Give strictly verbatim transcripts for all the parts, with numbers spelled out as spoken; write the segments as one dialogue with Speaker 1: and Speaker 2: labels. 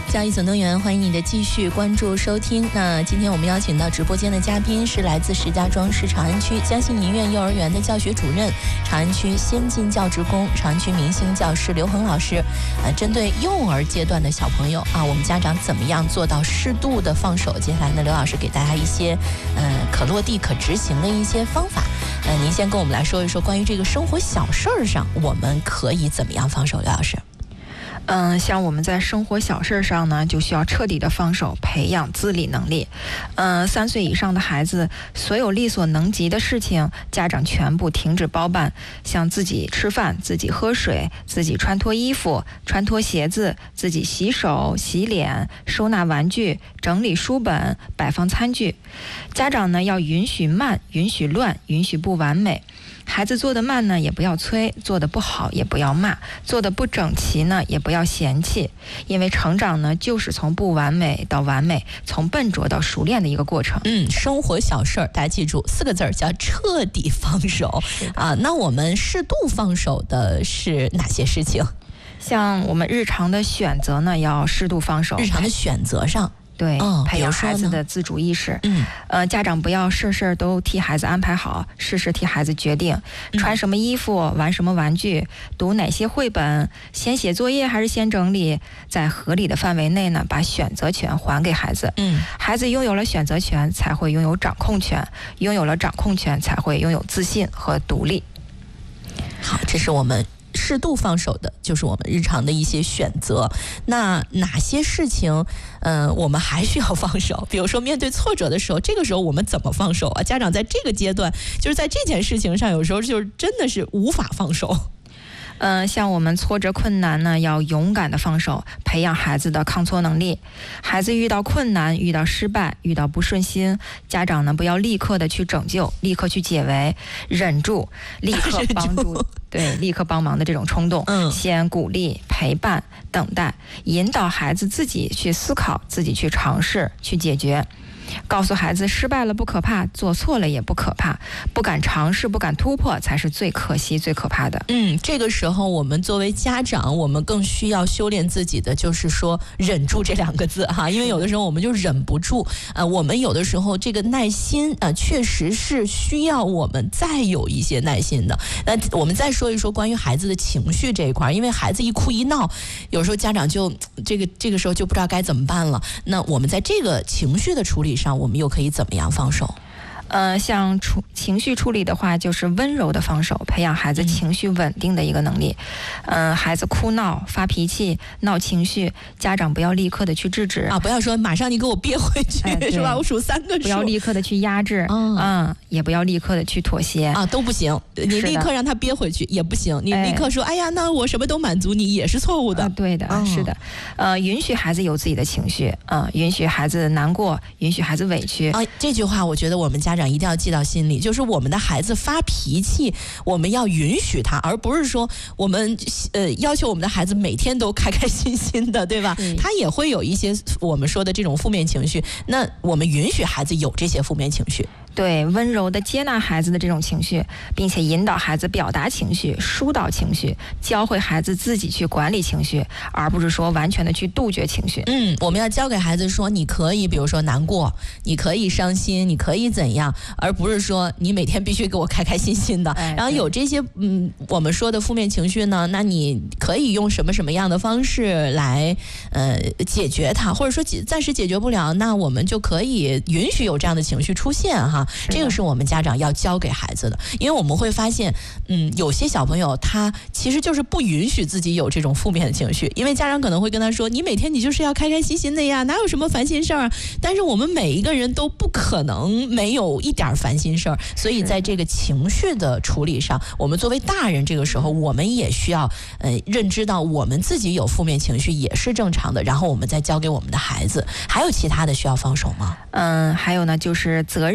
Speaker 1: 教育总动员，欢迎你的继续关注收听。那今天我们邀请到直播间的嘉宾是来自石家庄市长安区江信宁苑幼儿园的教学主任、长安区先进教职工、长安区明星教师刘恒老师。呃，针对幼儿阶段的小朋友啊，我们家长怎么样做到适度的放手？接下来呢，刘老师给大家一些呃可落地、可执行的一些方法。呃，您先跟我们来说一说关于这个生活小事儿上，我们可以怎么样放手？刘老师。
Speaker 2: 嗯，像我们在生活小事上呢，就需要彻底的放手，培养自理能力。嗯，三岁以上的孩子，所有力所能及的事情，家长全部停止包办。像自己吃饭、自己喝水、自己穿脱衣服、穿脱鞋子、自己洗手、洗脸、收纳玩具、整理书本、摆放餐具。家长呢，要允许慢，允许乱，允许不完美。孩子做得慢呢，也不要催；做得不好，也不要骂；做得不整齐呢，也不要嫌弃。因为成长呢，就是从不完美到完美，从笨拙到熟练的一个过程。
Speaker 1: 嗯，生活小事儿，大家记住四个字儿，叫彻底放手啊。那我们适度放手的是哪些事情？
Speaker 2: 像我们日常的选择呢，要适度放手。
Speaker 1: 日常的选择上。
Speaker 2: 对、
Speaker 1: 哦，
Speaker 2: 培养孩子的自主意识。
Speaker 1: 嗯，
Speaker 2: 呃，家长不要事事都替孩子安排好，事事替孩子决定，穿什么衣服、玩什么玩具、读哪些绘本，先写作业还是先整理，在合理的范围内呢，把选择权还给孩子。
Speaker 1: 嗯，
Speaker 2: 孩子拥有了选择权，才会拥有掌控权，拥有了掌控权，才会拥有自信和独立。
Speaker 1: 好，这是我们适度放手的，就是我们日常的一些选择。那哪些事情呃，我们还需要放手？比如说面对挫折的时候，这个时候我们怎么放手啊？家长在这个阶段，就是在这件事情上，有时候就是真的是无法放手。
Speaker 2: 嗯、呃，像我们挫折困难呢，要勇敢的放手，培养孩子的抗挫能力。孩子遇到困难、遇到失败、遇到不顺心，家长呢不要立刻的去拯救，立刻去解围，忍住，立刻帮助，对，立刻帮忙的这种冲动。
Speaker 1: 嗯，
Speaker 2: 先鼓励、陪伴、等待，引导孩子自己去思考，自己去尝试，去解决。告诉孩子，失败了不可怕，做错了也不可怕，不敢尝试、不敢突破才是最可惜、最可怕的。
Speaker 1: 嗯，这个时候我们作为家长，我们更需要修炼自己的，就是说忍住这两个字哈，因为有的时候我们就忍不住，呃，我们有的时候这个耐心啊、呃，确实是需要我们再有一些耐心的。那我们再说一说关于孩子的情绪这一块，因为孩子一哭一闹，有时候家长就这个这个时候就不知道该怎么办了。那我们在这个情绪的处理上，我们又可以怎么样放手？
Speaker 2: 呃，像处情绪处理的话，就是温柔的放手，培养孩子情绪稳定的一个能力。嗯、呃，孩子哭闹、发脾气、闹情绪，家长不要立刻的去制止
Speaker 1: 啊，不要说马上你给我憋回去，哎、是吧？我数三个数，
Speaker 2: 不要立刻的去压制，嗯、嗯，也不要立刻的去妥协
Speaker 1: 啊，都不行。你立刻让他憋回去也不行，你立刻说，哎呀，那我什么都满足你也是错误的。
Speaker 2: 啊、对的、哦，是的。呃，允许孩子有自己的情绪，嗯、呃，允许孩子难过，允许孩子委屈。
Speaker 1: 啊，这句话我觉得我们家长一定要记到心里，就是我们的孩子发脾气，我们要允许他，而不是说我们呃要求我们的孩子每天都开开心心的，对吧？他也会有一些我们说的这种负面情绪，那我们允许孩子有这些负面情绪。
Speaker 2: 对，温柔的接纳孩子的这种情绪，并且引导孩子表达情绪、疏导情绪，教会孩子自己去管理情绪，而不是说完全的去杜绝情绪。
Speaker 1: 嗯，我们要教给孩子说，你可以比如说难过，你可以伤心，你可以怎样，而不是说你每天必须给我开开心心的。
Speaker 2: 哎、
Speaker 1: 然后有这些嗯我们说的负面情绪呢，那你可以用什么什么样的方式来呃解决它，或者说暂时解决不了，那我们就可以允许有这样的情绪出现哈。这个是我们家长要教给孩子的，因为我们会发现，嗯，有些小朋友他其实就是不允许自己有这种负面的情绪，因为家长可能会跟他说，你每天你就是要开开心心的呀，哪有什么烦心事儿啊？但是我们每一个人都不可能没有一点烦心事儿，所以在这个情绪的处理上，我们作为大人，这个时候我们也需要呃认知到我们自己有负面情绪也是正常的，然后我们再教给我们的孩子。还有其他的需要放手吗？
Speaker 2: 嗯，还有呢，就是责任体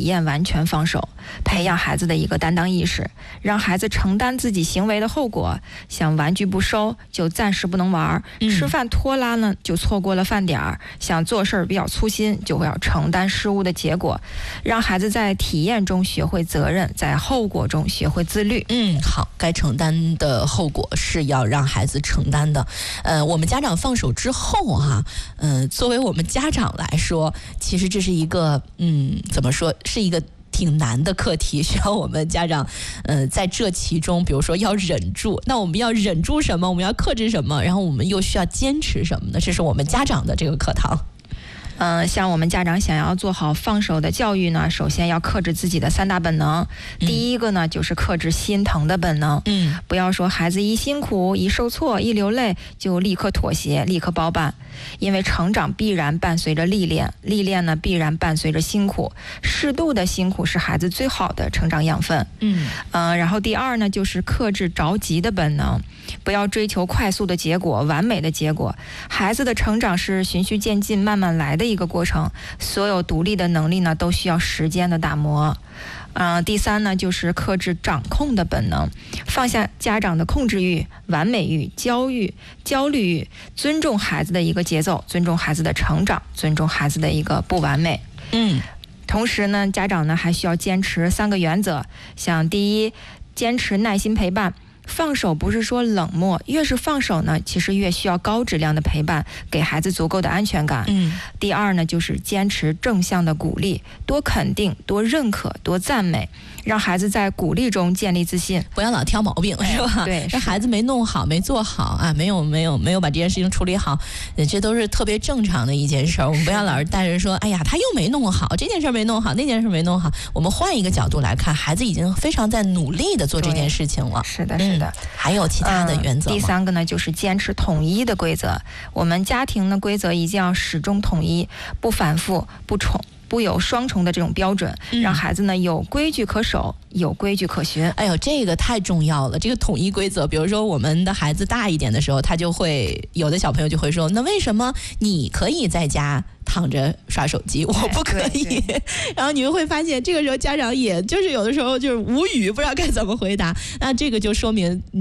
Speaker 2: 验完全放手，培养孩子的一个担当意识，让孩子承担自己行为的后果。像玩具不收就暂时不能玩，
Speaker 1: 嗯、
Speaker 2: 吃饭拖拉呢就错过了饭点儿，像做事儿比较粗心就会要承担失误的结果，让孩子在体验中学会责任，在后果中学会自律。
Speaker 1: 嗯，好，该承担的后果是要让孩子承担的。呃，我们家长放手之后啊，呃，作为我们家长来说，其实这是一个，嗯，怎么说，是一个挺难的课题，需要我们家长，呃，在这其中，比如说要忍住，那我们要忍住什么？我们要克制什么？然后我们又需要坚持什么呢？这是我们家长的这个课堂。
Speaker 2: 嗯、呃，像我们家长想要做好放手的教育呢，首先要克制自己的三大本能。
Speaker 1: 嗯、
Speaker 2: 第一个呢，就是克制心疼的本能。
Speaker 1: 嗯，
Speaker 2: 不要说孩子一辛苦、一受挫、一流泪就立刻妥协、立刻包办，因为成长必然伴随着历练，历练呢必然伴随着辛苦。适度的辛苦是孩子最好的成长养分。
Speaker 1: 嗯，
Speaker 2: 呃，然后第二呢，就是克制着急的本能，不要追求快速的结果、完美的结果。孩子的成长是循序渐进、慢慢来的一个过程，所有独立的能力呢，都需要时间的打磨。呃，第三呢，就是克制掌控的本能，放下家长的控制欲、完美欲、焦虑、焦虑欲，尊重孩子的一个节奏，尊重孩子的成长，尊重孩子的一个不完美。
Speaker 1: 嗯，
Speaker 2: 同时呢，家长呢还需要坚持三个原则，像第一，坚持耐心陪伴。放手不是说冷漠，越是放手呢，其实越需要高质量的陪伴，给孩子足够的安全感。
Speaker 1: 嗯，
Speaker 2: 第二呢，就是坚持正向的鼓励，多肯定、多认可、多赞美，让孩子在鼓励中建立自信，
Speaker 1: 不要老挑毛病，是吧？
Speaker 2: 对，
Speaker 1: 这孩子没弄好、没做好啊，没有没有没有把这件事情处理好，这都是特别正常的一件事儿。我们不要老是带着说，哎呀，他又没弄好，这件事没弄好，那件事没弄好。我们换一个角度来看，孩子已经非常在努力的做这件事情了。
Speaker 2: 是的，是的。
Speaker 1: 嗯，还有其他的原则吗？
Speaker 2: 嗯、第三个呢，就是坚持统一的规则。我们家庭的规则一定要始终统一，不反复，不重。不有双重的这种标准，让孩子呢有规矩可守，有规矩可循。
Speaker 1: 哎呦，这个太重要了，这个统一规则。比如说我们的孩子大一点的时候，他就会有的小朋友就会说，那为什么你可以在家躺着刷手机，我不可以？然后你们会发现，这个时候家长也就是有的时候就是无语，不知道该怎么回答。那这个就说明